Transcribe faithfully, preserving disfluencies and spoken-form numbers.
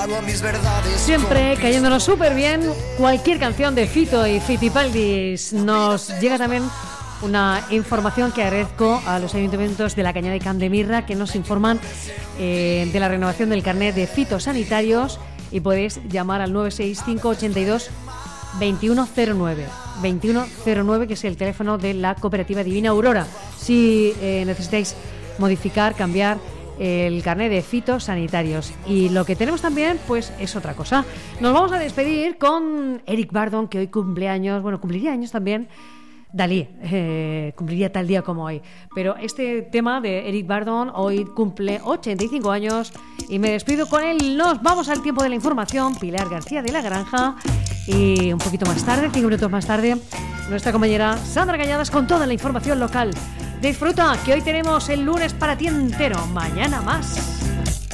a mis verdades. Siempre cayéndonos súper bien. Cualquier canción de Fito y Fitipaldis. Nos llega también una información que agradezco a los ayuntamientos de La Cañada y Candemirra, que nos informan eh, de la renovación del carnet de fitosanitarios, y podéis llamar al nueve seis cinco ochenta y dos veintiuno cero nueve veintiuno cero nueve, que es el teléfono de la cooperativa Divina Aurora, si eh, necesitáis modificar, cambiar el carnet de fitosanitarios. Y lo que tenemos también, pues, es otra cosa. Nos vamos a despedir con Eric Burdon, que hoy cumpleaños, bueno, cumpliría años también Dalí, eh, cumpliría tal día como hoy. Pero este tema de Eric Burdon hoy cumple ochenta y cinco años y me despido con él. Nos vamos al tiempo de la información. Pilar García de la Granja, y un poquito más tarde, cinco minutos más tarde, nuestra compañera Sandra Cañadas con toda la información local. Disfruta, que hoy tenemos el lunes para ti entero. Mañana más.